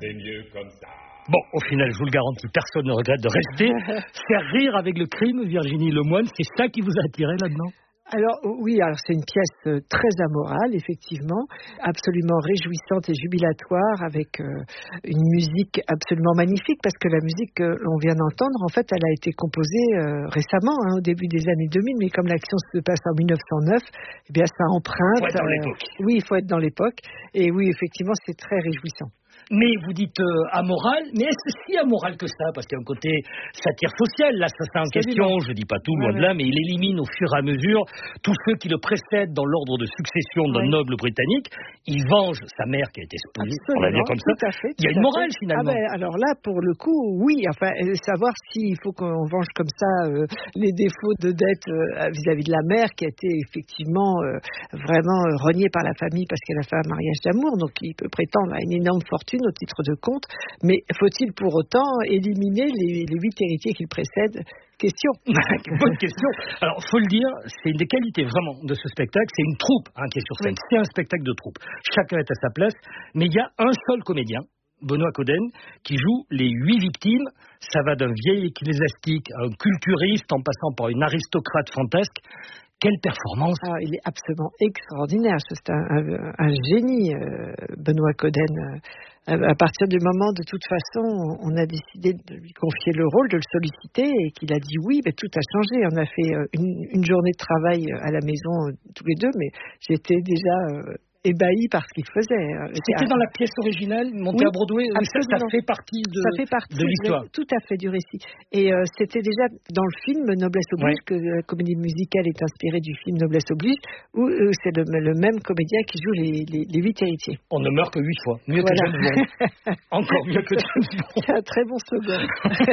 c'est mieux comme ça. Bon, au final, je vous le garantis, personne ne regrette de rester. Faire rire avec le crime, Virginie Lemoine, c'est ça qui vous a attiré là-dedans? Alors oui, c'est une pièce très amorale, effectivement, absolument réjouissante et jubilatoire, avec une musique absolument magnifique, parce que la musique que l'on vient d'entendre, en fait, elle a été composée récemment, au début des années 2000, mais comme l'action se passe en 1909, eh bien ça emprunte. Il faut être dans l'époque. Oui, il faut être dans l'époque, et oui, effectivement, c'est très réjouissant. Mais vous dites amoral, mais est-ce si amoral que ça? Parce qu'il y a un côté satire social, l'assassin en question, je dis pas tout, loin de là, mais il élimine au fur et à mesure tous ceux qui le précèdent dans l'ordre de succession d'un noble britannique. Il venge sa mère qui a été spoliée, on va dire comme ça. Il y a une morale finalement. Alors là, pour le coup, oui, savoir s'il faut qu'on venge comme ça les défauts de dette vis-à-vis de la mère qui a été effectivement vraiment reniée par la famille parce qu'elle a fait un mariage d'amour, donc il peut prétendre à une énorme fortune au titre de compte, mais faut-il pour autant éliminer les 8 héritiers qui le précèdent? Question. Bonne question. Alors, faut le dire, c'est une des qualités vraiment de ce spectacle, c'est une troupe qui est sur scène. C'est un spectacle de troupe. Chacun est à sa place, mais il y a un seul comédien, Benoît Coden, qui joue les 8 victimes. Ça va d'un vieil ecclésiastique à un culturiste en passant par une aristocrate fantasque. Quelle performance! Il est absolument extraordinaire. C'est un génie, Benoît Coden. À partir du moment, de toute façon, on a décidé de lui confier le rôle, de le solliciter, et qu'il a dit oui, mais tout a changé. On a fait une journée de travail à la maison tous les deux, mais j'étais déjà ébahi par ce qu'il faisait. C'était dans la pièce originale, montée à Broadway. Ça fait partie de l'histoire. Tout à fait du récit. Et c'était déjà dans le film Noblesse oblige que la comédie musicale est inspirée du film Noblesse oblige, où c'est le même comédien qui joue les 8 héritiers. On ne meurt que 8 fois. Mieux que James Bond. Encore mieux que James Bond. C'est un très bon slogan.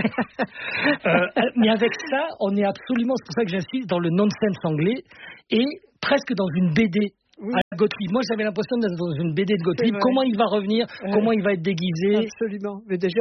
Mais avec ça, on est absolument, c'est pour ça que j'insiste, dans le nonsense anglais et presque dans une BD. Gottlieb. Moi, j'avais l'impression d'être dans une BD de Gottlieb. Comment il va revenir? Comment il va être déguisé? Absolument. Mais déjà,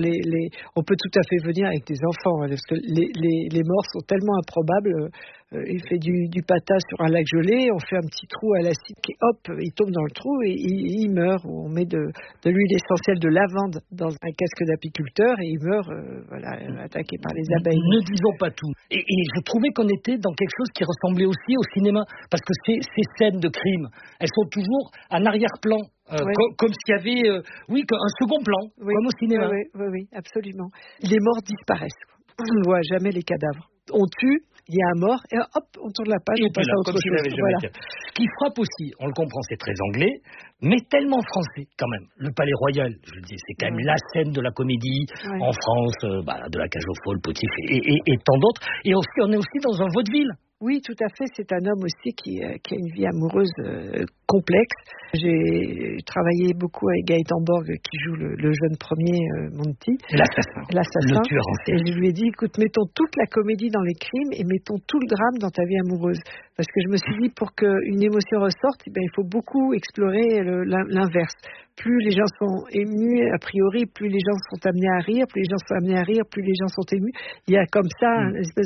on peut tout à fait venir avec des enfants, parce que les morts sont tellement improbables. Il fait du patin sur un lac gelé, on fait un petit trou à l'acide, il tombe dans le trou et il meurt. On met de l'huile essentielle de lavande dans un casque d'apiculteur et il meurt, attaqué par les abeilles. Ne disons pas tout. Et je trouvais qu'on était dans quelque chose qui ressemblait aussi au cinéma, parce que ces scènes de crime, elles sont toujours en arrière-plan. Comme s'il y avait un second plan, comme au cinéma. Oui, absolument. Les morts disparaissent. On ne voit jamais les cadavres. On tue, il y a un mort, et hop, on tourne la page, on passe à autre chose. Ce qui frappe aussi, on le comprend, c'est très anglais, mais tellement français quand même. Le Palais Royal, je le dis, c'est quand même la scène de la comédie en France, de la Cage aux Folles, Potif et tant d'autres. Et aussi, on est aussi dans un vaudeville. Oui, tout à fait. C'est un homme aussi qui a une vie amoureuse complexe. J'ai travaillé beaucoup avec Gaëtan Borg, qui joue le jeune premier Monty. L'assassin. Le tueur en série. Et je lui ai dit, écoute, mettons toute la comédie dans les crimes et mettons tout le drame dans ta vie amoureuse. Parce que je me suis dit, pour qu'une émotion ressorte, il faut beaucoup explorer l'inverse. Plus les gens sont émus, a priori, plus les gens sont amenés à rire, plus les gens sont amenés à rire, plus les gens sont émus. Il y a comme ça une espèce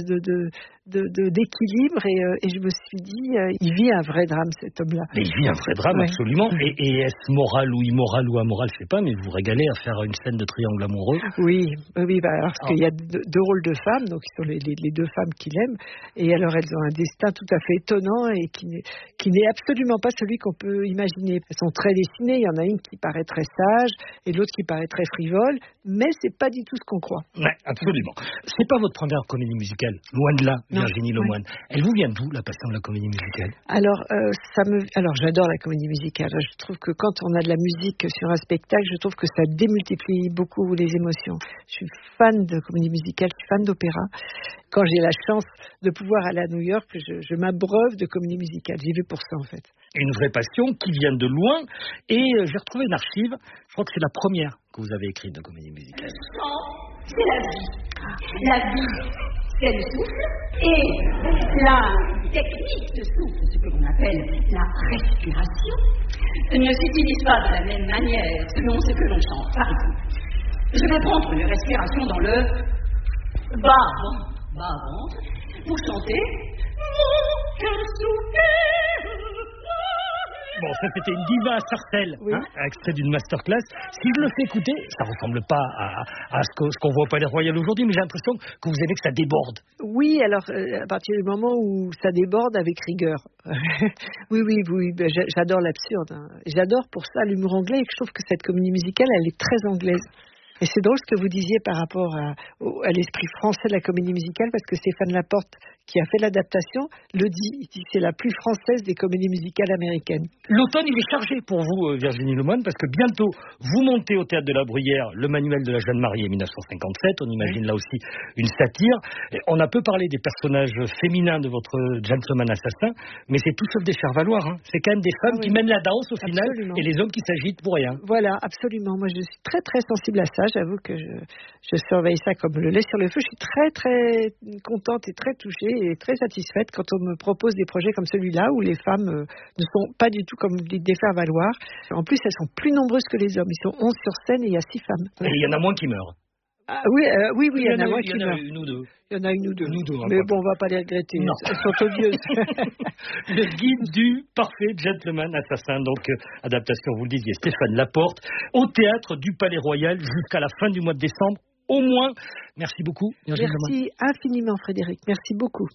d'équilibre et je me suis dit, il vit un vrai drame, cet homme-là. Mais il vit un vrai drame, absolument. Et est-ce moral ou immoral ou amoral, je sais pas, mais vous vous régalez à faire une scène de triangle amoureux. Oui, parce qu'il y a deux rôles de femmes, donc ce sont les 2 femmes qu'il aime, et alors elles ont un destin tout à fait étonnant et qui n'est absolument pas celui qu'on peut imaginer. Elles sont très dessinées, il y en a une qui paraît très sage et l'autre qui paraît très frivole, mais c'est pas du tout ce qu'on croit. Ouais, absolument. C'est pas votre première comédie musicale, loin de là, Virginie Lemoine. Elle vous vient d'où, la passion de la comédie musicale? Alors j'adore la comédie musicale. Je trouve que quand on a de la musique sur un spectacle, je trouve que ça démultiplie beaucoup les émotions. Je suis fan de comédie musicale, je suis fan d'opéra. Quand j'ai la chance de pouvoir aller à New York, je m'abreuve de comédie musicale. J'y vais pour ça, en fait. Une vraie passion qui vient de loin. Et j'ai retrouvé une archive. Je crois que c'est la première que vous avez écrite de comédie musicale. C'est la vie. La vie, c'est le souffle. Et la technique de souffle, ce que l'on appelle la respiration, ne s'utilise pas de la même manière selon ce que l'on chante. Par exemple, je vais prendre une respiration dans le bas pour chanter mon cœur soupire. Bon, ça c'était une diva à Sarcelles, Oui. extrait d'une masterclass. Si je le fais écouter, ça ressemble pas à ce qu'on voit au Palais Royal aujourd'hui, mais j'ai l'impression que vous aimez que ça déborde. Oui, alors à partir du moment où ça déborde avec rigueur. oui, ben, j'adore l'absurde. Hein. J'adore pour ça l'humour anglais et je trouve que cette comédie musicale, elle est très anglaise. Et c'est drôle ce que vous disiez par rapport à l'esprit français de la comédie musicale, parce que Stéphane Laporte, qui a fait l'adaptation, le dit. Il dit que c'est la plus française des comédies musicales américaines. L'automne, il est chargé pour vous, Virginie Lemoine, parce que bientôt, vous montez au Théâtre de la Bruyère le manuel de la jeune mariée 1957. On imagine là aussi une satire. Et on a peu parlé des personnages féminins de votre gentleman assassin, mais c'est tout sauf des faire-valoir. Hein. C'est quand même des femmes qui mènent la danse au final, et les hommes qui s'agitent pour rien. Voilà, absolument. Moi, je suis très, très sensible à ça. J'avoue que je surveille ça comme le lait sur le feu. Je suis très, très contente et très touchée et très satisfaite quand on me propose des projets comme celui-là où les femmes ne sont pas du tout, comme vous dites, des faire-valoir. En plus, elles sont plus nombreuses que les hommes. Ils sont 11 sur scène et il y a 6 femmes. Et il y en a moins qui meurent. Ah, oui, il y en a moins qui meurent. Il y en a une ou deux. Il y en a une ou deux. Hein, mais bon, on va pas les regretter. Non. Elles sont odieuses. Le guide du parfait gentleman assassin, donc adaptation, vous le disiez, Stéphane Laporte, au Théâtre du Palais Royal jusqu'à la fin du mois de décembre, au moins. Merci beaucoup. Merci infiniment, Frédéric. Merci beaucoup.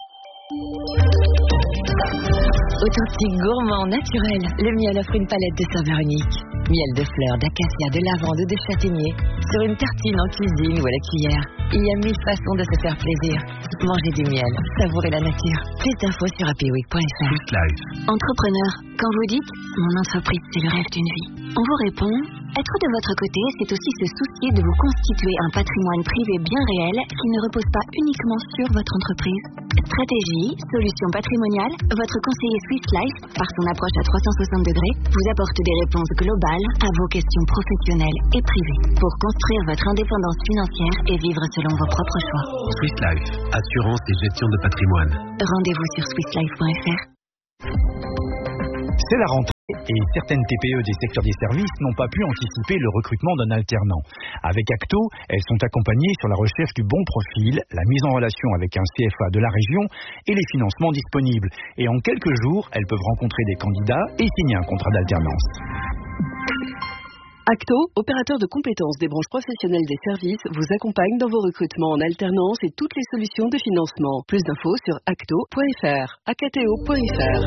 Authentique, gourmand, naturel, le miel offre une palette de saveurs uniques. Miel de fleurs, d'acacia, de lavande ou de châtaignier. Sur une tartine, en cuisine ou à la cuillère. Il y a 1000 façons de se faire plaisir. Mangez du miel, savourez la nature. Plus d'infos sur happyweek.fr. Entrepreneur, quand vous dites « Mon entreprise, c'est le rêve d'une vie », on vous répond « Être de votre côté, c'est aussi se soucier de vous constituer un patrimoine privé bien réel qui ne repose pas uniquement sur votre entreprise. Stratégie, solution patrimoniale, votre conseiller Swiss Life, par son approche à 360 degrés, vous apporte des réponses globales à vos questions professionnelles et privées pour construire votre indépendance financière et vivre selon vos propres choix. Swiss Life, assurance et gestion de patrimoine. Rendez-vous sur swisslife.fr. C'est la rentrée et certaines TPE des secteurs des services n'ont pas pu anticiper le recrutement d'un alternant. Avec Acto, elles sont accompagnées sur la recherche du bon profil, la mise en relation avec un CFA de la région et les financements disponibles. Et en quelques jours, elles peuvent rencontrer des candidats et signer un contrat d'alternance. Acto, opérateur de compétences des branches professionnelles des services, vous accompagne dans vos recrutements en alternance et toutes les solutions de financement. Plus d'infos sur acto.fr, acto.fr.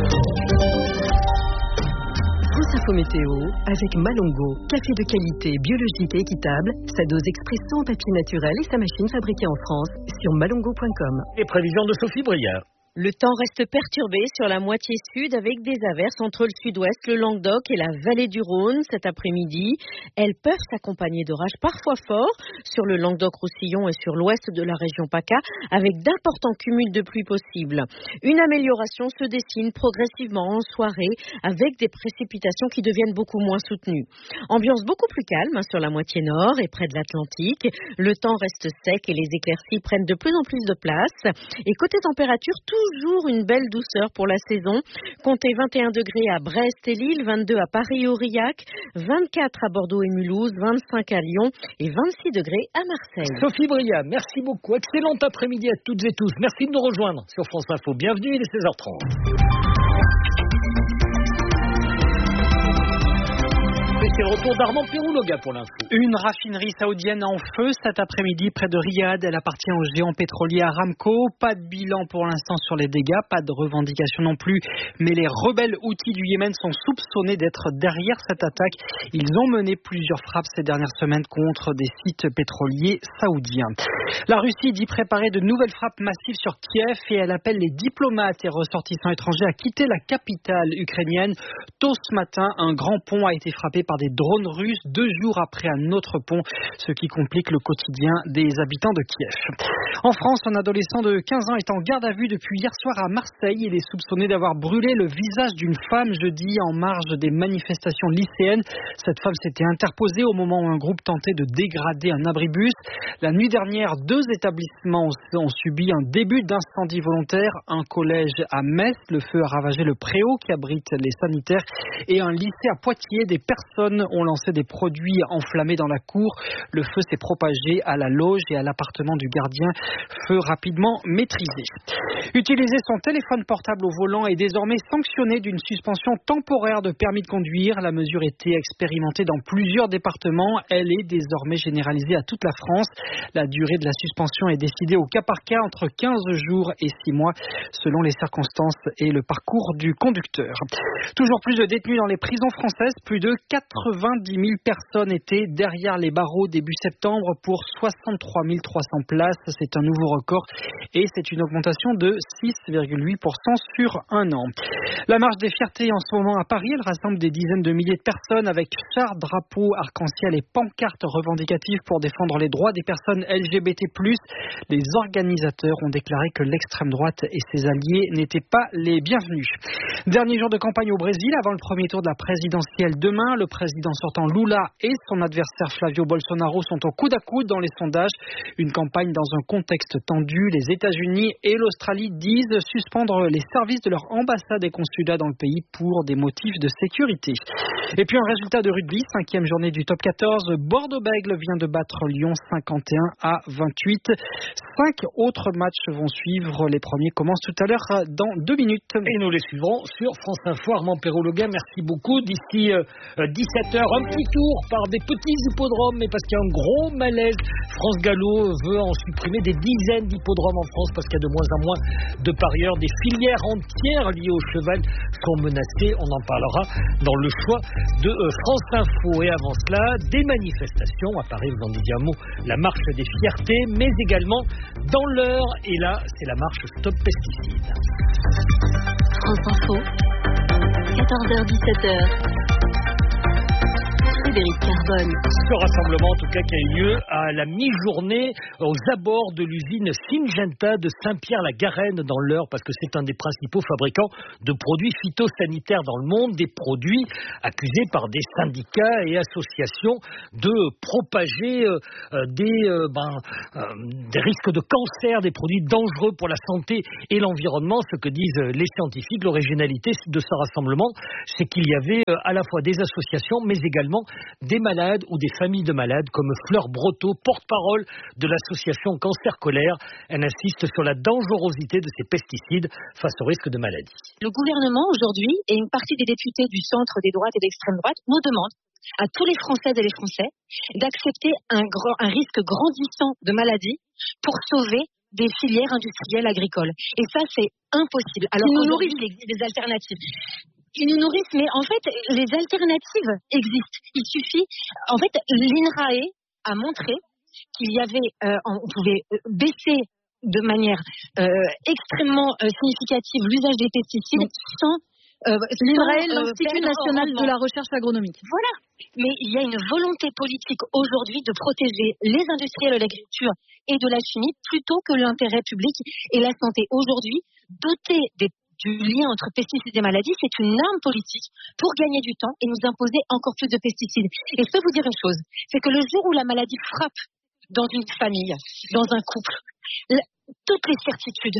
France Info Météo avec Malongo, café de qualité, biologique et équitable, sa dose expresso en papier naturel et sa machine fabriquée en France sur malongo.com. Les prévisions de Sophie Briard. Le temps reste perturbé sur la moitié sud avec des averses entre le sud-ouest, le Languedoc et la vallée du Rhône cet après-midi. Elles peuvent s'accompagner d'orages parfois forts sur le Languedoc-Roussillon et sur l'ouest de la région PACA avec d'importants cumuls de pluie possibles. Une amélioration se dessine progressivement en soirée avec des précipitations qui deviennent beaucoup moins soutenues. Ambiance beaucoup plus calme sur la moitié nord et près de l'Atlantique. Le temps reste sec et les éclaircies prennent de plus en plus de place. Et côté température, toujours une belle douceur pour la saison. Comptez 21 degrés à Brest et Lille, 22 à Paris et Aurillac, 24 à Bordeaux et Mulhouse, 25 à Lyon et 26 degrés à Marseille. Sophie Briard, merci beaucoup. Excellent après-midi à toutes et tous. Merci de nous rejoindre sur France Info. Bienvenue, il est 16h30. C'est le retour d'Armand Pérouloga pour l'info. Une raffinerie saoudienne en feu cet après-midi près de Riyad. Elle appartient au géant pétrolier Aramco. Pas de bilan pour l'instant sur les dégâts, pas de revendication non plus. Mais les rebelles houthis du Yémen sont soupçonnés d'être derrière cette attaque. Ils ont mené plusieurs frappes ces dernières semaines contre des sites pétroliers saoudiens. La Russie dit préparer de nouvelles frappes massives sur Kiev et elle appelle les diplomates et ressortissants étrangers à quitter la capitale ukrainienne. Tôt ce matin, un grand pont a été frappé par des drones russes 2 jours après un autre pont, ce qui complique le quotidien des habitants de Kiev. En France, un adolescent de 15 ans est en garde à vue depuis hier soir à Marseille. Il est soupçonné d'avoir brûlé le visage d'une femme jeudi en marge des manifestations lycéennes. Cette femme s'était interposée au moment où un groupe tentait de dégrader un abribus. La nuit dernière, 2 établissements ont subi un début d'incendie volontaire. Un collège à Metz, le feu a ravagé le préau qui abrite les sanitaires, et un lycée à Poitiers. Des personnes personnes ont lancé des produits enflammés dans la cour. Le feu s'est propagé à la loge et à l'appartement du gardien. Feu rapidement maîtrisé. Utiliser son téléphone portable au volant est désormais sanctionné d'une suspension temporaire de permis de conduire. La mesure était expérimentée dans plusieurs départements. Elle est désormais généralisée à toute la France. La durée de la suspension est décidée au cas par cas entre 15 jours et 6 mois selon les circonstances et le parcours du conducteur. Toujours plus de détenus dans les prisons françaises. Plus de 90 000 personnes étaient derrière les barreaux début septembre pour 63 300 places. C'est un nouveau record et c'est une augmentation de 6,8% sur un an. La marche des fiertés en ce moment à Paris, elle rassemble des dizaines de milliers de personnes avec chars, drapeaux, arc-en-ciel et pancartes revendicatives pour défendre les droits des personnes LGBT+. Les organisateurs ont déclaré que l'extrême droite et ses alliés n'étaient pas les bienvenus. Dernier jour de campagne au Brésil avant le premier tour de la présidentielle demain. Le président sortant Lula et son adversaire Flavio Bolsonaro sont au coude à coude dans les sondages. Une campagne dans un contexte tendu. Les États-Unis et l'Australie disent suspendre les services de leur ambassade et consulat dans le pays pour des motifs de sécurité. Et puis un résultat de rugby, 5e journée du top 14. Bordeaux-Bègles vient de battre Lyon 51-28. 5 autres matchs vont suivre. Les premiers commencent tout à l'heure dans 2 minutes. Et nous les suivrons sur France Info. Armand Perrault-Loguin, merci beaucoup. D'ici 17h, un petit tour par des petits hippodromes, mais parce qu'il y a un gros malaise. France Gallo veut en supprimer des dizaines d'hippodromes en France parce qu'il y a de moins en moins de parieurs. Des filières entières liées au cheval sont menacées. On en parlera dans le choix de France Info. Et avant cela, des manifestations. À Paris, vous en disiez un mot, la marche des fiertés, mais également dans l'heure. Et là, c'est la marche Stop Pesticides. France Info, 14h-17h. Frédéric Carbone. Ce rassemblement, en tout cas, qui a eu lieu à la mi-journée aux abords de l'usine Syngenta de Saint-Pierre-la-Garenne dans l'Eure, parce que c'est un des principaux fabricants de produits phytosanitaires dans le monde, des produits accusés par des syndicats et associations de propager des risques de cancer, des produits dangereux pour la santé et l'environnement. Ce que disent les scientifiques, l'originalité de ce rassemblement, c'est qu'il y avait à la fois des associations, mais également des malades ou des familles de malades, comme Fleur Breteau, porte-parole de l'association Cancer Colère. Elle insiste sur la dangerosité de ces pesticides face au risque de maladie. Le gouvernement aujourd'hui et une partie des députés du centre, des droites et d'extrême droite nous demandent à tous les Françaises et les Français d'accepter un risque grandissant de maladie pour sauver des filières industrielles agricoles. Et ça, c'est impossible. Alors qu'aujourd'hui, il existe des alternatives. Ils nous nourrissent, mais en fait, les alternatives existent. Il suffit... En fait, l'INRAE a montré qu'il y avait... on pouvait baisser de manière extrêmement significative l'usage des pesticides sans... L'INRAE, l'Institut national de la recherche agronomique. Voilà. Mais il y a une volonté politique aujourd'hui de protéger les industriels de l'agriculture et de la chimie plutôt que l'intérêt public et la santé. Aujourd'hui, doter du lien entre pesticides et maladies, c'est une arme politique pour gagner du temps et nous imposer encore plus de pesticides. Et je peux vous dire une chose, c'est que le jour où la maladie frappe dans une famille, dans un couple, toutes les certitudes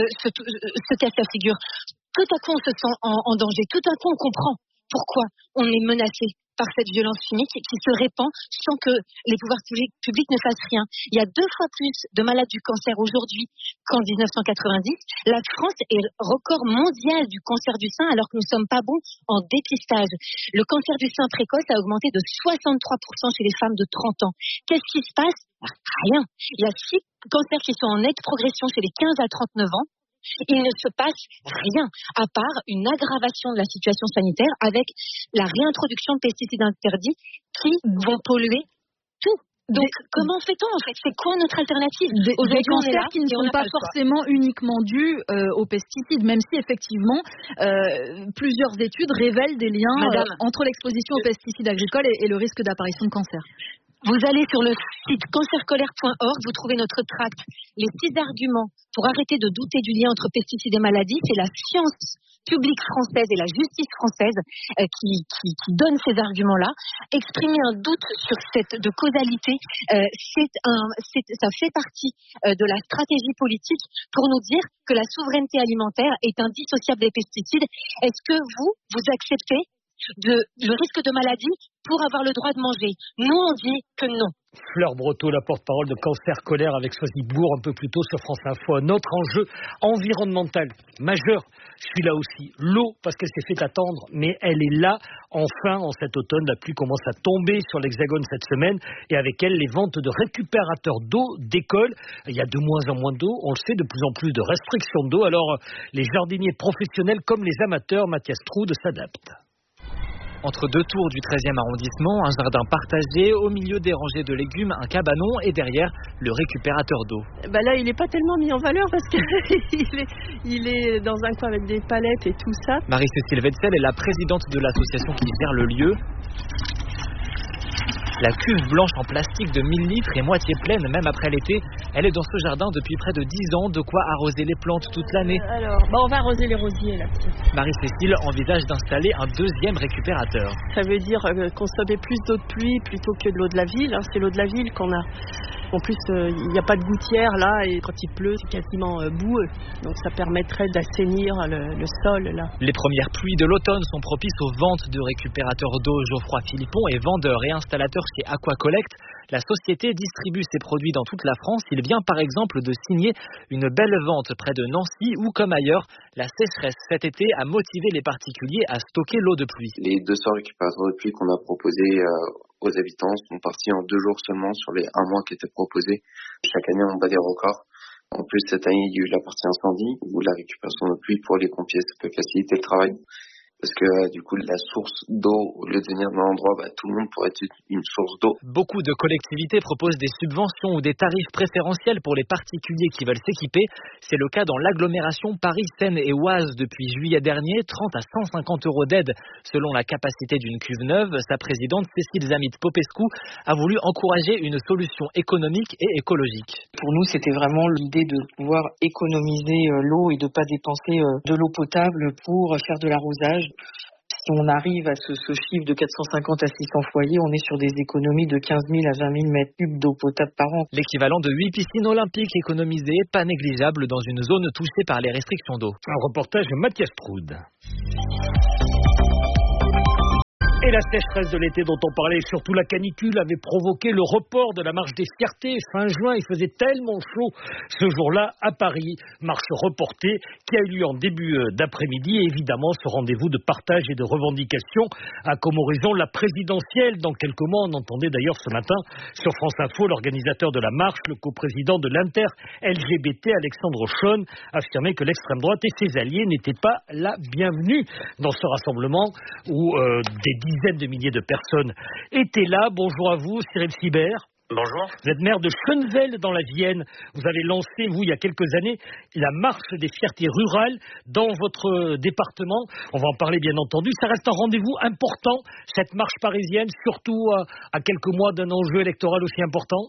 se cassent la figure. Tout à coup, on se sent en danger. Tout à coup, on comprend pourquoi on est menacé par cette violence chimique qui se répand sans que les pouvoirs publics ne fassent rien. Il y a 2 fois plus de malades du cancer aujourd'hui qu'en 1990. La France est record mondial du cancer du sein alors que nous ne sommes pas bons en dépistage. Le cancer du sein précoce a augmenté de 63% chez les femmes de 30 ans. Qu'est-ce qui se passe? Rien. Il y a 6 cancers qui sont en nette progression chez les 15 à 39 ans. Il ne se passe rien, à part une aggravation de la situation sanitaire avec la réintroduction de pesticides interdits qui vont polluer tout. Donc, comment fait-on en fait? C'est quoi notre alternative? Des cancers qui ne sont pas forcément uniquement dus aux pesticides, même si effectivement plusieurs études révèlent des liens entre l'exposition aux pesticides agricoles et le risque d'apparition de cancer. Vous allez sur le site cancercolère.org, vous trouvez notre tract, les 6 arguments pour arrêter de douter du lien entre pesticides et maladies. C'est la science publique française et la justice française qui donne ces arguments-là. Exprimer un doute sur cette causalité, ça fait partie de la stratégie politique pour nous dire que la souveraineté alimentaire est indissociable des pesticides. Est-ce que vous acceptez le risque de maladie pour avoir le droit de manger. Nous, on dit que non. Fleur Breteau, la porte-parole de Cancer Colère avec Choisy-Bourg un peu plus tôt sur France Info. Un autre enjeu environnemental majeur, celui-là aussi. L'eau, parce qu'elle s'est fait attendre, mais elle est là, enfin, en cet automne. La pluie commence à tomber sur l'Hexagone cette semaine et avec elle, les ventes de récupérateurs d'eau décollent. Il y a de moins en moins d'eau, on le sait, de plus en plus de restrictions d'eau. Alors, les jardiniers professionnels comme les amateurs, Mathias Troude, s'adaptent. Entre deux tours du 13e arrondissement, un jardin partagé, au milieu des rangées de légumes, un cabanon et derrière, le récupérateur d'eau. Là, il n'est pas tellement mis en valeur parce qu'il est dans un coin avec des palettes et tout ça. Marie-Cécile Wetzel est la présidente de l'association qui gère le lieu. La cuve blanche en plastique de 1000 litres est moitié pleine, même après l'été. Elle est dans ce jardin depuis près de 10 ans, de quoi arroser les plantes toute l'année. Alors, on va arroser les rosiers là. Marie-Cécile envisage d'installer un deuxième récupérateur. Ça veut dire consommer plus d'eau de pluie plutôt que de l'eau de la ville. C'est l'eau de la ville qu'on a. En plus, il n'y a pas de gouttière là, et quand il pleut, c'est quasiment boueux. Donc ça permettrait d'assainir le sol là. Les premières pluies de l'automne sont propices aux ventes de récupérateurs d'eau. Geoffroy Philippon est vendeur et installateur chez Aquacollect. La société distribue ses produits dans toute la France. Il vient par exemple de signer une belle vente près de Nancy où, comme ailleurs, la sécheresse cet été a motivé les particuliers à stocker l'eau de pluie. Les 200 récupérateurs de pluie qu'on a proposés aux habitants sont partis en 2 jours seulement sur les 1 mois qui étaient proposés. Chaque année, on bat des records. En plus, cette année, il y a eu la partie incendie où la récupération de pluie pour les pompiers, ça peut faciliter le travail. Parce que du coup, la source d'eau, au lieu de venir d'un endroit, tout le monde pourrait être une source d'eau. Beaucoup de collectivités proposent des subventions ou des tarifs préférentiels pour les particuliers qui veulent s'équiper. C'est le cas dans l'agglomération Paris, Seine et Oise depuis juillet dernier. 30 à 150 euros d'aide selon la capacité d'une cuve neuve. Sa présidente, Cécile Zamit-Popescu, a voulu encourager une solution économique et écologique. Pour nous, c'était vraiment l'idée de pouvoir économiser l'eau et de ne pas dépenser de l'eau potable pour faire de l'arrosage. Si on arrive à ce chiffre de 450 à 600 foyers, on est sur des économies de 15 000 à 20 000 mètres cubes d'eau potable par an. L'équivalent de 8 piscines olympiques économisées, pas négligeable dans une zone touchée par les restrictions d'eau. Un reportage de Mathias Troude. Et la sécheresse de l'été dont on parlait, surtout la canicule, avait provoqué le report de la marche des fiertés. Fin juin, il faisait tellement chaud ce jour-là à Paris. Marche reportée qui a eu lieu en début d'après-midi. Et évidemment, ce rendez-vous de partage et de revendication a comme horizon la présidentielle. Dans quelques mois, on entendait d'ailleurs ce matin sur France Info l'organisateur de la marche, le coprésident de l'Inter-LGBT, Alexandre Chaune, affirmer que l'extrême droite et ses alliés n'étaient pas la bienvenue dans ce rassemblement où des dizaines de milliers de personnes étaient là. Bonjour à vous, Cyril Sibert. Bonjour. Vous êtes maire de Schönefeld dans la Vienne. Vous avez lancé, vous, il y a quelques années, la marche des fiertés rurales dans votre département. On va en parler, bien entendu. Ça reste un rendez-vous important, cette marche parisienne, surtout à quelques mois d'un enjeu électoral aussi important.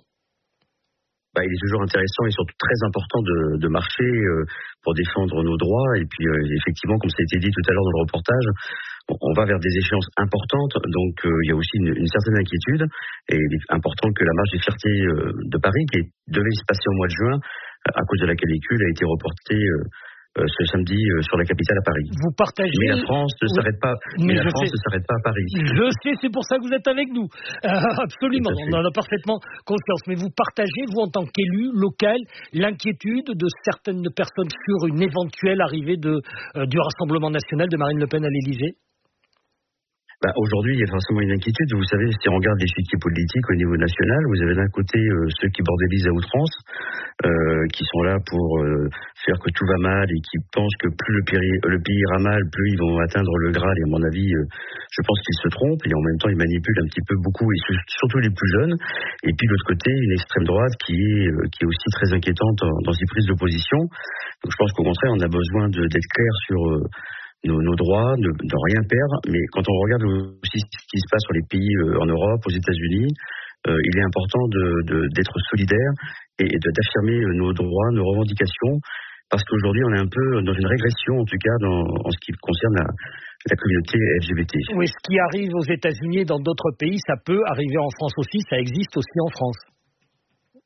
Il est toujours intéressant et surtout très important de marcher pour défendre nos droits. Et puis, effectivement, comme ça a été dit tout à l'heure dans le reportage, on va vers des échéances importantes. Donc, il y a aussi une certaine inquiétude. Et il est important que la marche des fiertés de Paris, qui devait se passer au mois de juin, à cause de la canicule, a été reportée ce samedi sur la capitale à Paris. Vous partagez... Mais la France ne s'arrête pas. Mais la France ne s'arrête pas à Paris. Je sais, c'est pour ça que vous êtes avec nous. Absolument, on en a parfaitement conscience. Mais vous partagez, vous en tant qu'élu local, l'inquiétude de certaines personnes sur une éventuelle arrivée du Rassemblement national de Marine Le Pen à l'Élysée? Aujourd'hui, il y a forcément une inquiétude. Vous savez, si on regarde l'échiquier politique au niveau national, vous avez d'un côté ceux qui bordélisent à outrance, qui sont là pour faire que tout va mal et qui pensent que plus le pays ira mal, plus ils vont atteindre le Graal. Et à mon avis, je pense qu'ils se trompent et en même temps, ils manipulent un petit peu beaucoup, et surtout les plus jeunes. Et puis de l'autre côté, une extrême droite qui est aussi très inquiétante dans ses prises d'opposition. Donc je pense qu'au contraire, on a besoin d'être clair sur nos droits, de rien perdre, mais quand on regarde aussi ce qui se passe sur les pays en Europe, aux États-Unis, il est important d'être solidaire et d'affirmer nos droits, nos revendications, parce qu'aujourd'hui on est un peu dans une régression, en tout cas en ce qui concerne la communauté LGBT. Oui, ce qui arrive aux États-Unis et dans d'autres pays, ça peut arriver en France aussi, ça existe aussi en France.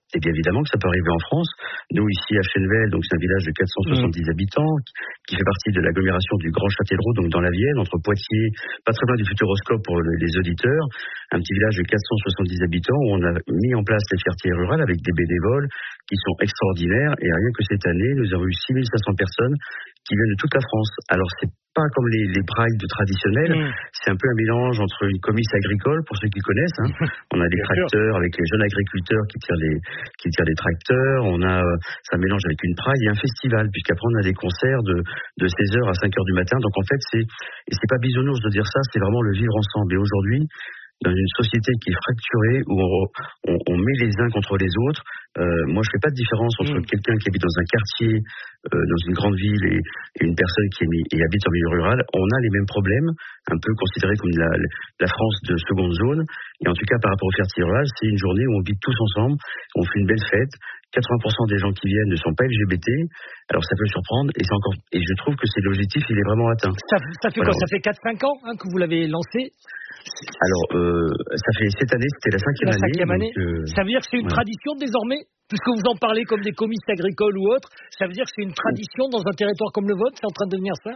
Et bien évidemment que ça peut arriver en France. Nous, ici à Chennevel, donc c'est un village de 470 habitants, qui fait partie de l'agglomération du Grand Châtellerault, donc dans la Vienne, entre Poitiers, pas très loin du Futuroscope pour les auditeurs, un petit village de 470 habitants où on a mis en place les fiertés rurales avec des bénévoles qui sont extraordinaires. Et rien que cette année, nous avons eu 6500 personnes qui viennent de toute la France. Alors c'est pas comme les prides traditionnels, c'est un peu un mélange entre une comice agricole, pour ceux qui connaissent, hein. On a des tracteurs avec les jeunes agriculteurs qui tirent des tracteurs, on a ça mélange avec une pride et un festival, puisqu'après on a des concerts de 16h à 5h du matin. Donc en fait c'est pas bisounours de dire ça, c'est vraiment le vivre ensemble. Et aujourd'hui, dans une société qui est fracturée, où on met les uns contre les autres, moi je fais pas de différence entre quelqu'un qui habite dans un quartier, dans une grande ville et une personne qui habite en milieu rural. On a les mêmes problèmes, un peu considérés comme la France de seconde zone. Et en tout cas par rapport aux fiertés rurales, c'est une journée où on vit tous ensemble, on fait une belle fête. 80% des gens qui viennent ne sont pas LGBT. Alors ça peut surprendre et je trouve que c'est l'objectif, il est vraiment atteint. Ça fait quoi? Ça fait 4-5 ans que vous l'avez lancé? Alors, ça fait cette année, c'était la cinquième année. Ça veut dire que c'est une tradition désormais, puisque vous en parlez comme des comices agricoles ou autres. Ça veut dire que c'est une tradition dans un territoire comme le vôtre. C'est en train de devenir ça?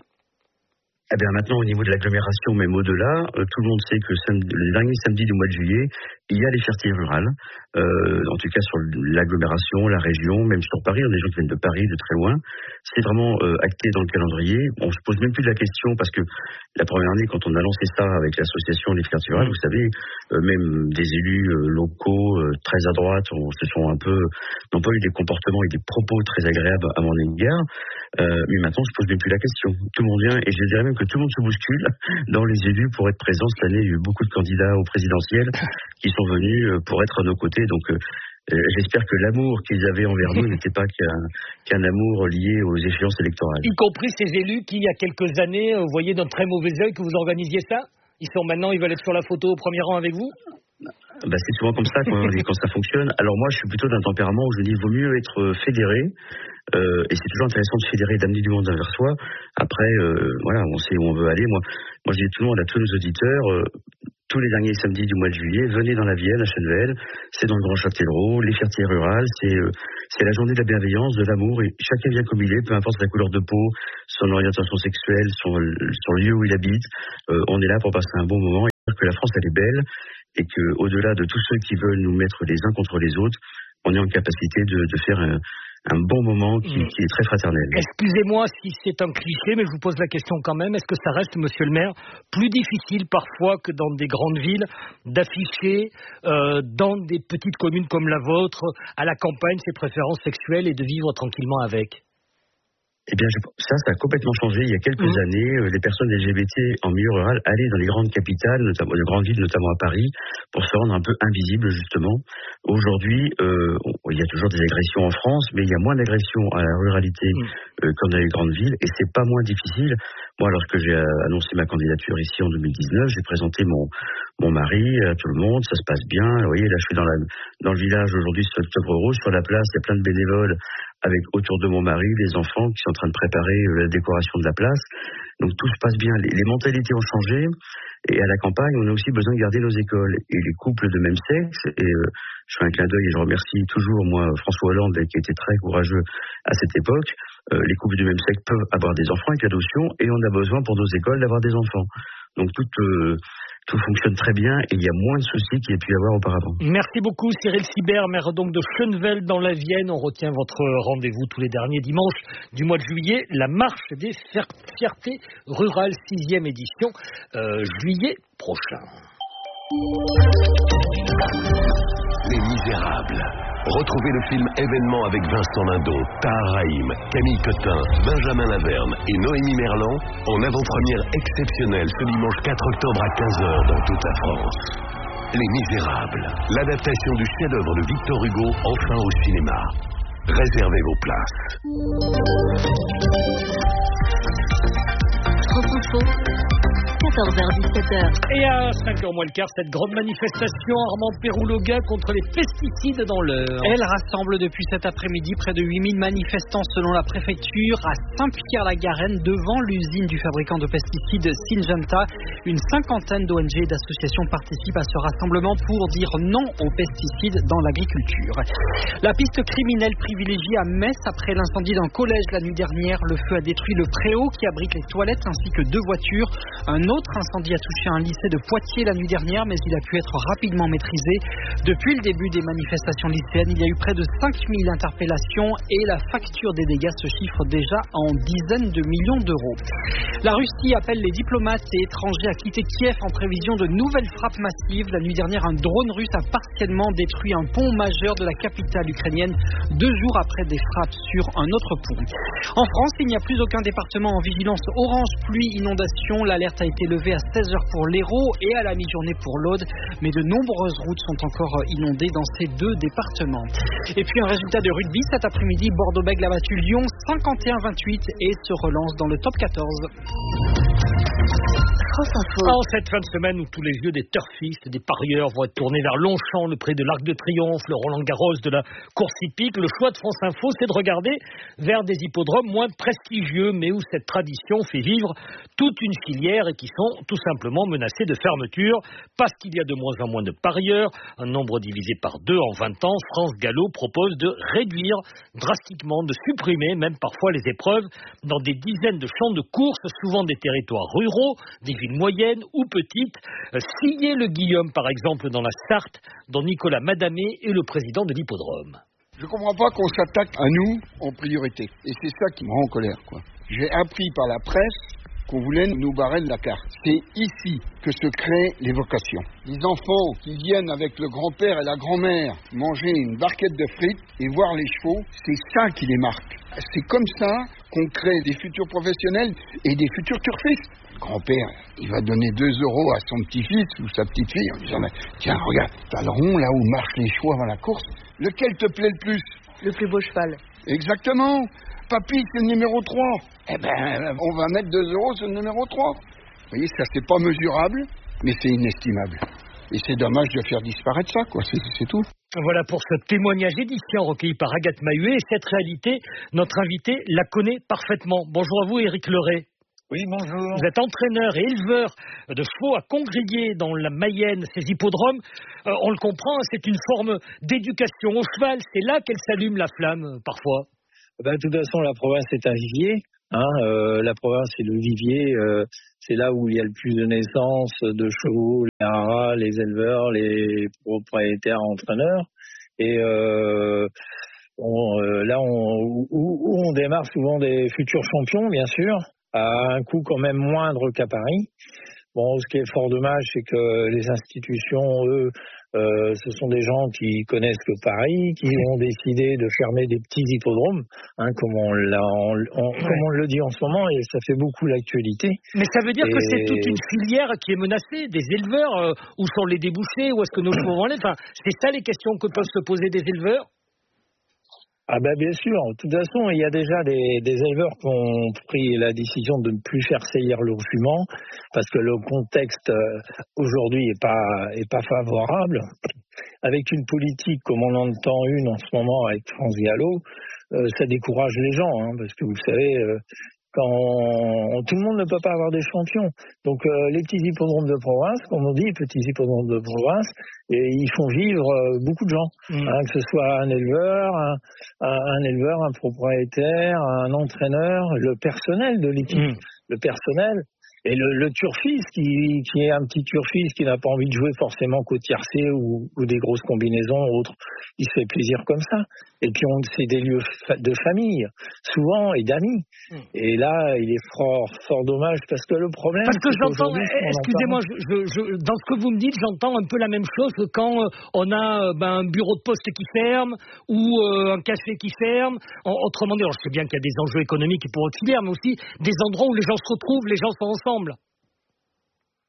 Eh bien maintenant, au niveau de l'agglomération, même au-delà, tout le monde sait que le dernier samedi du mois de juillet, il y a les fiertés rurales. En tout cas sur l'agglomération, la région, même sur Paris, on a des gens qui viennent de Paris, de très loin. C'est vraiment acté dans le calendrier. On se pose même plus la question parce que la première année, quand on a lancé ça avec l'association Les Fiertés Rurales, vous savez, même des élus locaux très à droite n'ont pas eu des comportements et des propos très agréables à mon égard. Mais maintenant, on se pose même plus la question. Tout le monde vient, et je dirais même que tout le monde se bouscule dans les élus pour être présents. Cette année, il y a eu beaucoup de candidats au présidentiel qui sont venus pour être à nos côtés. Donc, j'espère que l'amour qu'ils avaient envers nous n'était pas qu'un amour lié aux échéances électorales. Y compris ces élus qui, il y a quelques années, voyaient d'un très mauvais œil que vous organisiez ça? Ils veulent être sur la photo au premier rang avec vous? C'est souvent comme ça quand ça fonctionne. Alors moi, je suis plutôt d'un tempérament où je dis qu'il vaut mieux être fédéré. Et c'est toujours intéressant de fédérer, d'amener du monde vers soi. Après, on sait où on veut aller. Moi, je dis à tout le monde, à tous nos auditeurs, tous les derniers samedis du mois de juillet, venez dans la Vienne, à Chennevel. C'est dans le Grand Châtellerault, les fiertés rurales. C'est la journée de la bienveillance, de l'amour. Et chacun vient comme il est, peu importe sa couleur de peau, son orientation sexuelle, son lieu où il habite. On est là pour passer un bon moment et dire que la France, elle est belle. Et qu'au-delà de tous ceux qui veulent nous mettre les uns contre les autres, on est en capacité de faire un bon moment qui est très fraternel. Excusez-moi si c'est un cliché, mais je vous pose la question quand même. Est-ce que ça reste, monsieur le maire, plus difficile parfois que dans des grandes villes d'afficher dans des petites communes comme la vôtre, à la campagne, ses préférences sexuelles et de vivre tranquillement avec? Eh bien, ça a complètement changé. Il y a quelques années, les personnes LGBT en milieu rural allaient dans les grandes capitales, notamment les grandes villes, notamment à Paris, pour se rendre un peu invisibles, justement. Aujourd'hui, il y a toujours des agressions en France, mais il y a moins d'agressions à la ruralité comme dans les grandes villes, et c'est pas moins difficile. Moi, lorsque j'ai annoncé ma candidature ici en 2019, j'ai présenté mon mari à tout le monde, ça se passe bien. Vous voyez, là, je suis dans le village aujourd'hui, c'est Octobre Rose, sur la place, il y a plein de bénévoles avec autour de mon mari, les enfants qui sont en train de préparer la décoration de la place. Donc tout se passe bien. Les mentalités ont changé. Et à la campagne, on a aussi besoin de garder nos écoles. Et les couples de même sexe, et je fais un clin d'œil et je remercie toujours, moi, François Hollande, qui était très courageux à cette époque. Les couples de même sexe peuvent avoir des enfants avec l'adoption, et on a besoin pour nos écoles d'avoir des enfants. Donc tout fonctionne très bien et il y a moins de soucis qu'il y a pu y avoir auparavant. Merci beaucoup Cyril Sibert, maire donc de Chennevel dans la Vienne. On retient votre rendez-vous tous les derniers dimanches du mois de juillet, la marche des fiertés rurales, 6e édition, juillet prochain. Les Misérables. Retrouvez le film événement avec Vincent Lindon, Tahar Rahim, Camille Cotin, Benjamin Laverne et Noémie Merlan en avant-première exceptionnelle ce dimanche 4 octobre à 15h dans toute la France. Les Misérables, l'adaptation du chef-d'œuvre de Victor Hugo, enfin au cinéma. Réservez vos places. France Info, 14h-17h. Et à 5h moins le quart, cette grande manifestation Armand Pérouloga contre les pesticides dans l'Eure. Elle rassemble depuis cet après-midi près de 8000 manifestants selon la préfecture à Saint-Pierre-la-Garenne devant l'usine du fabricant de pesticides Syngenta. Une cinquantaine d'ONG et d'associations participent à ce rassemblement pour dire non aux pesticides dans l'agriculture. La piste criminelle privilégiée à Metz après l'incendie d'un collège la nuit dernière. Le feu a détruit le préau qui abrite les toilettes ainsi que 2 voitures. Un autre incendie a touché un lycée de Poitiers la nuit dernière, mais il a pu être rapidement maîtrisé. Depuis le début des manifestations lycéennes, il y a eu près de 5000 interpellations et la facture des dégâts se chiffre déjà en dizaines de millions d'euros. La Russie appelle les diplomates et étrangers à quitter Kiev en prévision de nouvelles frappes massives. La nuit dernière, un drone russe a partiellement détruit un pont majeur de la capitale ukrainienne 2 jours après des frappes sur un autre pont. En France, il n'y a plus aucun département en vigilance orange pluie inondation. L'alerte a été levée à 16h pour l'Hérault et à la mi-journée pour l'Aude, mais de nombreuses routes sont encore inondées dans ces 2 départements. Et puis un résultat de rugby cet après-midi, Bordeaux-Bègles a battu Lyon 51-28 et se relance dans le top 14. En cette fin de semaine où tous les yeux des turfistes, des parieurs vont être tournés vers Longchamp, le prix de l'Arc de Triomphe, le Roland-Garros de la course hippique, le choix de France Info, c'est de regarder vers des hippodromes moins prestigieux, mais où cette tradition fait vivre toute une filière et qui sont tout simplement menacés de fermeture parce qu'il y a de moins en moins de parieurs, un nombre divisé par 2 en 20 ans. France Gallo propose de réduire drastiquement, de supprimer même parfois les épreuves dans des dizaines de champs de course, souvent des territoires ruraux, des villes moyennes ou petites. Sillez le Guillaume, par exemple, dans la Sarthe, dont Nicolas Madamé est le président de l'hippodrome. Je ne comprends pas qu'on s'attaque à nous en priorité. Et c'est ça qui me rend en colère, quoi. J'ai appris par la presse qu'on voulait nous barrer de la carte. C'est ici que se créent les vocations. Les enfants qui viennent avec le grand-père et la grand-mère manger une barquette de frites et voir les chevaux, c'est ça qui les marque. C'est comme ça qu'on crée des futurs professionnels et des futurs turfistes. Le grand-père, il va donner 2 € à son petit-fils ou sa petite-fille en disant « Tiens, regarde, t'as le rond là où marchent les chevaux avant la course. Lequel te plaît le plus ?» Le plus beau cheval. Exactement. Papy, c'est le numéro 3. Eh ben, on va mettre 2 € sur le numéro 3. Vous voyez, ça, c'est pas mesurable, mais c'est inestimable. Et c'est dommage de faire disparaître ça, quoi. C'est tout. Voilà pour ce témoignage édifiant recueilli par Agathe Mahuet. Et cette réalité, notre invité la connaît parfaitement. Bonjour à vous, Éric Leray. Oui, bonjour. Vous êtes entraîneur et éleveur de chevaux à Condrier dans la Mayenne, ces hippodromes. On le comprend, c'est une forme d'éducation au cheval. C'est là qu'elle s'allume la flamme, parfois. De toute façon, la province est un vivier. La province est le vivier. C'est là où il y a le plus de naissances de chevaux, les haras, les éleveurs, les propriétaires, entraîneurs. Et on démarre souvent des futurs champions, bien sûr, à un coût quand même moindre qu'à Paris. Bon, ce qui est fort dommage, c'est que les institutions, eux, ce sont des gens qui connaissent que Paris, qui ont décidé de fermer des petits hippodromes, comme on le dit en ce moment, et ça fait beaucoup l'actualité. Mais ça veut dire que c'est toute une filière qui est menacée, des éleveurs, où sont les débouchés, où est-ce que nos chevaux vont aller, c'est ça les questions que peuvent se poser des éleveurs. Bien sûr, de toute façon, il y a déjà des éleveurs qui ont pris la décision de ne plus faire saillir leurs juments parce que le contexte aujourd'hui est pas favorable. Avec une politique comme on en entend une en ce moment avec France Gallo, ça décourage les gens, parce que vous savez, quand tout le monde ne peut pas avoir des champions. Donc les petits hippodromes de province, comme on dit, petits hippodromes de province, et ils font vivre beaucoup de gens, que ce soit un éleveur, un propriétaire, un entraîneur, le personnel de l'équipe, le personnel. Et le turfiste qui est un petit turfiste qui n'a pas envie de jouer forcément qu'au tiercé ou des grosses combinaisons ou autres, il se fait plaisir comme ça. Et puis c'est des lieux de famille, souvent, et d'amis. Et là, il est fort dommage parce que le problème... Parce que j'entends, excusez-moi, dans ce que vous me dites, j'entends un peu la même chose que quand on a un bureau de poste qui ferme ou un café qui ferme. Autrement dit, alors je sais bien qu'il y a des enjeux économiques pour votre filière, mais aussi des endroits où les gens se retrouvent, les gens sont ensemble.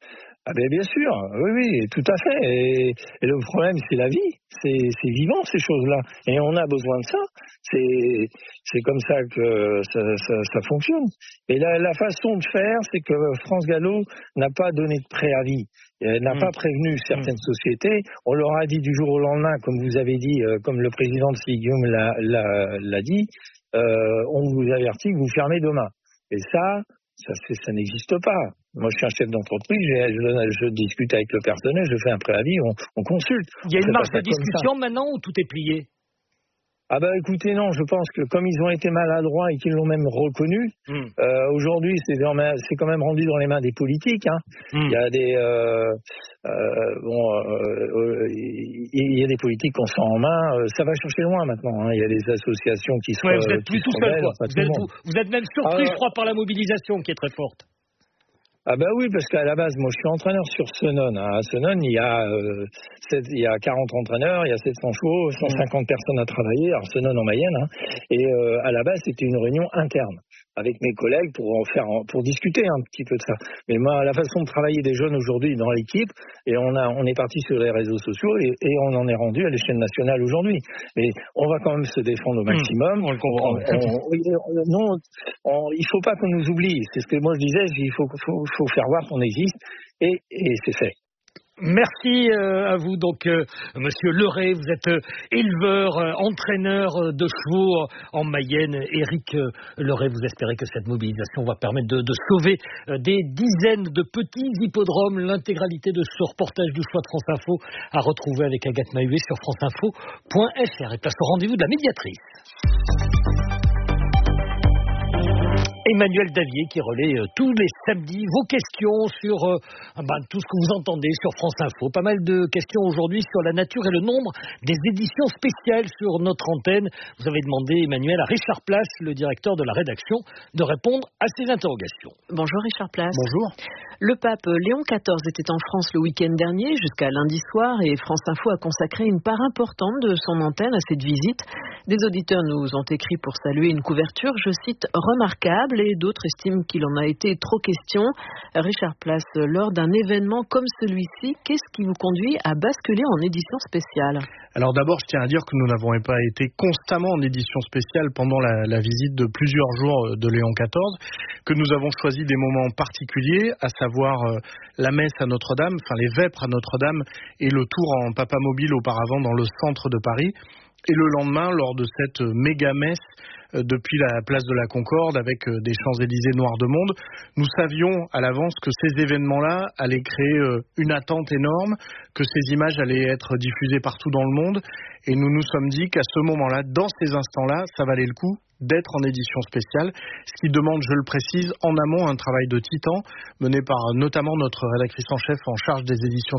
Ah ben bien sûr, oui, tout à fait. Et le problème, c'est la vie. C'est vivant, ces choses-là. Et on a besoin de ça. C'est comme ça que ça fonctionne. Et la façon de faire, c'est que France Gallo n'a pas donné de préavis. Elle n'a pas prévenu certaines sociétés. On leur a dit du jour au lendemain, comme vous avez dit, comme le président de Sigium l'a dit, on vous avertit que vous fermez demain. Et ça n'existe pas. Moi, je suis un chef d'entreprise, je discute avec le personnel, je fais un préavis, on consulte. Il y a une marge de discussion maintenant ou tout est plié? Ah bah écoutez, non, je pense que comme ils ont été maladroits et qu'ils l'ont même reconnu, aujourd'hui c'est quand même rendu dans les mains des politiques. Hein. Il y a il y a des politiques qu'on sent en main, ça va chercher loin maintenant. Hein. Il y a des associations qui sont... vous êtes plus tout seul, quoi. Vous êtes même surpris, je crois, par la mobilisation qui est très forte. Ah bah oui, parce qu'à la base, moi je suis entraîneur sur Senon. À Senon, il y a 40 entraîneurs, il y a 700 chevaux, 150 personnes à travailler, alors Senon en Mayenne. Hein. Et à la base, c'était une réunion interne avec mes collègues pour discuter un petit peu de ça. Mais moi, la façon de travailler des jeunes aujourd'hui dans l'équipe, et on est parti sur les réseaux sociaux et on en est rendu à l'échelle nationale aujourd'hui. Mais on va quand même se défendre au maximum. On le comprend. Il faut pas qu'on nous oublie. C'est ce que moi je disais, il faut faire voir qu'on existe et c'est fait. Merci à vous, donc, Monsieur Leray. Vous êtes éleveur, entraîneur de chevaux en Mayenne. Éric Leray, vous espérez que cette mobilisation va permettre de sauver des dizaines de petits hippodromes. L'intégralité de ce reportage du choix de France Info à retrouver avec Agathe Mahuet sur franceinfo.fr. Et place au rendez-vous de la médiatrice. Emmanuel Davier qui relaie tous les samedis vos questions sur tout ce que vous entendez sur France Info. Pas mal de questions aujourd'hui sur la nature et le nombre des éditions spéciales sur notre antenne. Vous avez demandé, Emmanuel, à Richard Place, le directeur de la rédaction, de répondre à ces interrogations. Bonjour Richard Place. Bonjour. Le pape Léon XIV était en France le week-end dernier jusqu'à lundi soir et France Info a consacré une part importante de son antenne à cette visite. Des auditeurs nous ont écrit pour saluer une couverture, je cite, remarquable, et d'autres estiment qu'il en a été trop question. Richard Place, lors d'un événement comme celui-ci, qu'est-ce qui vous conduit à basculer en édition spéciale ? Alors d'abord, je tiens à dire que nous n'avons pas été constamment en édition spéciale pendant la visite de plusieurs jours de Léon XIV, que nous avons choisi des moments particuliers, à savoir la messe à Notre-Dame, enfin les vêpres à Notre-Dame et le tour en papamobile auparavant dans le centre de Paris. Et le lendemain, lors de cette méga-messe depuis la place de la Concorde avec des Champs-Élysées noirs de monde, nous savions à l'avance que ces événements-là allaient créer une attente énorme, que ces images allaient être diffusées partout dans le monde. Et nous nous sommes dit qu'à ce moment-là, dans ces instants-là, ça valait le coup d'être en édition spéciale, ce qui demande, je le précise, en amont un travail de titan mené par notamment notre rédactrice en chef en charge des éditions